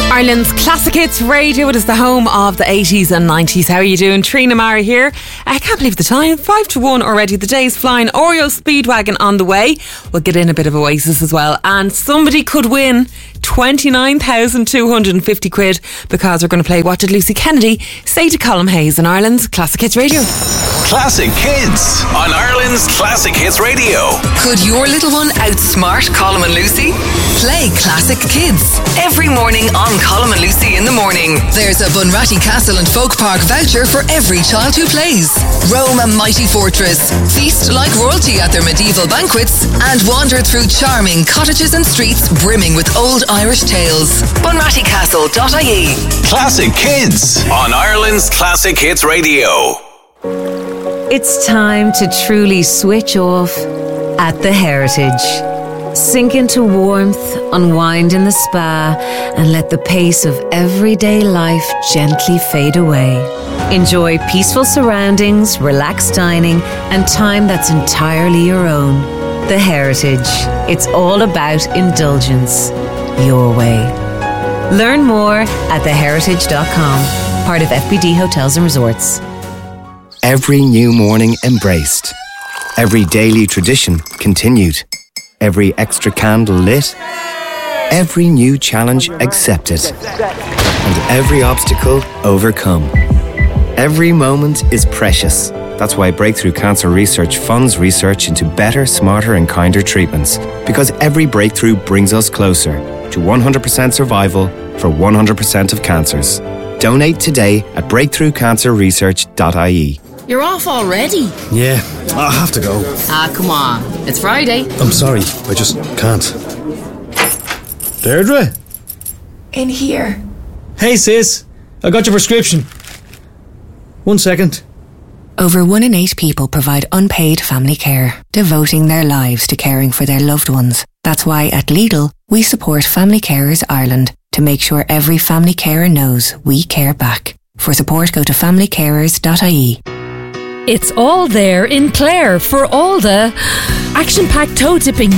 Ireland's Classic Hits Radio. It is the home of the 80s and 90s. How are you doing? Trina Mara here. I can't believe the time. 5-1 already. The day's flying. Oreo Speedwagon on the way. We'll get in a bit of Oasis as well. And somebody could win 29,250 quid because we're going to play What Did Lucy Kennedy Say to Colm Hayes on Ireland's Classic Hits Radio. Classic Hits on Ireland's Classic Hits Radio. Could your little one outsmart Colm and Lucy? Play Classic Kids every morning on Colm and Lucy in the morning. There's a Bunratty Castle and Folk Park voucher for every child who plays. Roam a mighty fortress, feast like royalty at their medieval banquets, and wander through charming cottages and streets brimming with old Irish tales. bunrattycastle.ie. Classic Kids on Ireland's Classic Hits Radio. It's time to truly switch off at the Heritage. Sink into warmth, unwind in the spa, and let the pace of everyday life gently fade away. Enjoy peaceful surroundings, relaxed dining, and time that's entirely your own. The Heritage. It's all about indulgence. Your way. Learn more at theheritage.com. Part of FBD Hotels and Resorts. Every new morning embraced. Every daily tradition continued. Every extra candle lit. Every new challenge accepted. And every obstacle overcome. Every moment is precious. That's why Breakthrough Cancer Research funds research into better, smarter and kinder treatments. Because every breakthrough brings us closer to 100% survival for 100% of cancers. Donate today at breakthroughcancerresearch.ie. You're off already? Yeah, I have to go. Come on. It's Friday. I'm sorry, I just can't. Deirdre? In here. Hey sis, I got your prescription. 1 second. Over 1 in 8 people provide unpaid family care, devoting their lives to caring for their loved ones. That's why at Lidl, we support Family Carers Ireland to make sure every family carer knows we care back. For support, go to familycarers.ie. It's all there in Clare for all the action-packed toe-dipping